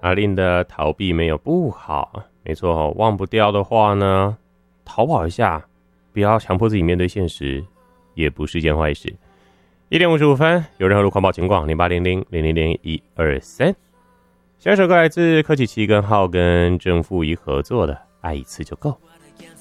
阿令的逃避没有不好，没错，忘不掉的话呢，逃跑一下，不要强迫自己面对现实，也不是件坏事。1点55分，有任何路况报警广0800000123。下一首歌来自柯启奇跟浩跟郑富仪合作的《爱一次就够》。